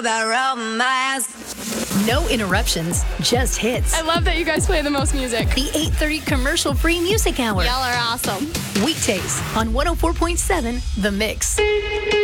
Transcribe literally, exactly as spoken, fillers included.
The romance. No interruptions, just hits. I love that you guys play the most music. The eight thirty commercial-free music hour. Y'all are awesome. Weekdays on one oh four point seven The Mix.